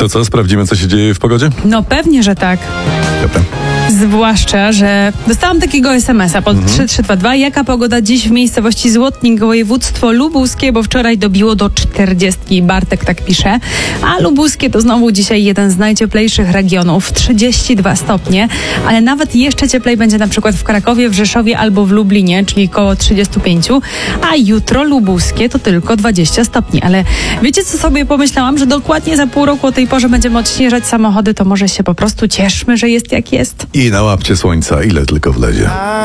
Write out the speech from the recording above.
To co, sprawdzimy, co się dzieje w pogodzie? No pewnie, że tak. Dobra. Zwłaszcza, że dostałam takiego SMS-a pod 3322. Jaka pogoda dziś w miejscowości Złotnik, województwo lubuskie, bo wczoraj dobiło do 40. Bartek tak pisze. A lubuskie to znowu dzisiaj jeden z najcieplejszych regionów. 32 stopnie, ale nawet jeszcze cieplej będzie na przykład w Krakowie, w Rzeszowie albo w Lublinie, czyli koło 35. A jutro lubuskie to tylko 20 stopni. Ale wiecie, co sobie pomyślałam? Że dokładnie za pół roku o tej porze będziemy odśnieżać samochody, to może się po prostu cieszmy, że jest jak jest. I na łapcie słońca, ile tylko wlezie.